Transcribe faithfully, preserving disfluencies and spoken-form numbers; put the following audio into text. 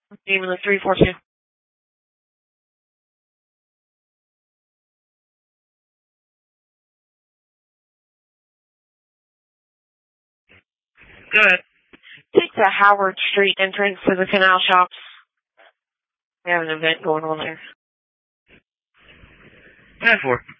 Name of the three four two. Go ahead. Take the Howard Street entrance to the Canal Shops. We have an event going on there. ten four.